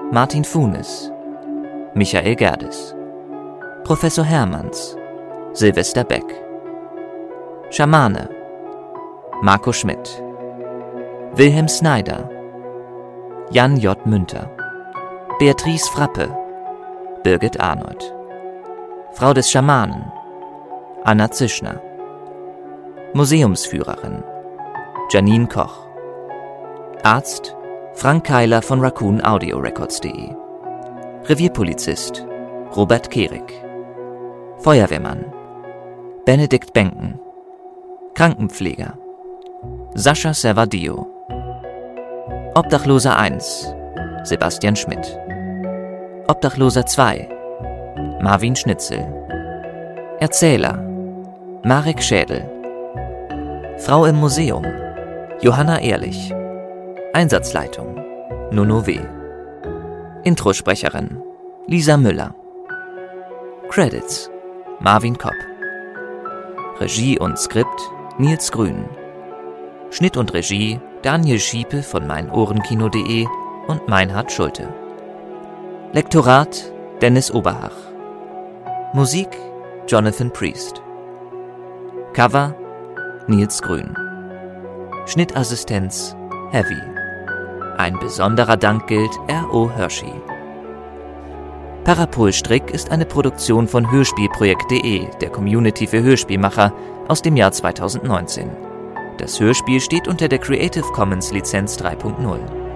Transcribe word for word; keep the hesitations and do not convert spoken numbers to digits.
Martin Funes, Michael Gerdes, Professor Hermanns, Silvester Beck, Schamane, Marco Schmidt, Wilhelm Snyder, Jan J. Münter, Beatrice Frappe, Birgit Arnold, Frau des Schamanen, Anna Zischner, Museumsführerin, Janine Koch, Arzt, Frank Keiler von Raccoon Audio Records punkt de, Revierpolizist, Robert Kehrig, Feuerwehrmann, Benedikt Benken, Krankenpfleger, Sascha Servadio, Obdachloser eins, Sebastian Schmidt, Obdachloser zwei, Marvin Schnitzel, Erzähler, Marek Schädel, Frau im Museum, Johanna Ehrlich, Einsatzleitung, Nono W., Introsprecherin, Lisa Müller, Credits, Marvin Kopp, Regie und Skript, Nils Grün, Schnitt und Regie, Daniel Schiepe von meinohrenkino punkt de und Meinhard Schulte, Lektorat, Dennis Oberhach, Musik, Jonathan Priest, Cover, Nils Grün, Schnittassistenz, Heavy. Ein besonderer Dank gilt R O. Hershey. Parapol-Strick ist eine Produktion von hörspielprojekt punkt de, der Community für Hörspielmacher, aus dem Jahr zweitausendneunzehn. Das Hörspiel steht unter der Creative Commons Lizenz drei Punkt null.